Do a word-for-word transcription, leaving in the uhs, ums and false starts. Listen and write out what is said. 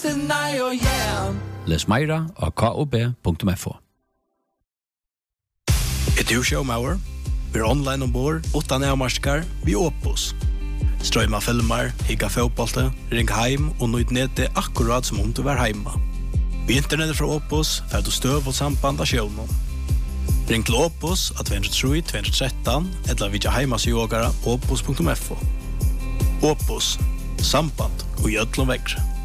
tonight, oh yeah. Les meira av k o b punktum f o. Et du showmauer? Vi er online ombord, utan avmarskar, vi Opus. Strøyma filmer, higga fotbollte, ring heim og nøyd nede akkurat som om du var heima. Vi internettet fra Opus, fer du støv og samband av sjøvnen. Ring til Opus av två tre två ett tre eller vidja heimasjogara opus punktum f o. Opus, samband og gjødlom vekkre.